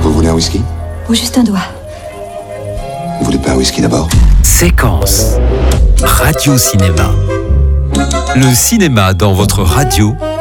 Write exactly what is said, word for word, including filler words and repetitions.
Vous voulez un whisky? Ou juste un doigt. Vous voulez pas un whisky d'abord? Séquence Radio Cinéma. Le cinéma dans votre radio